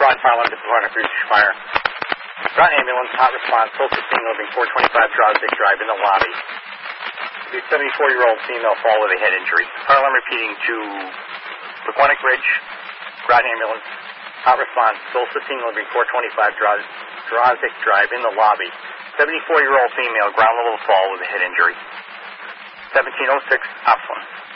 Squad, fire alarm, disappointed, British Fire. Ground ambulance, hot response, full 16, living 425 Drosdick Drive in the lobby. The 74-year-old female fall with a head injury. Fire alarm repeating to Paquonic Ridge, ground ambulance, hot response, full 15, living 425 Drosdick Drive in the lobby. 74-year-old female, ground level fall with a head injury. 1706, Opslin.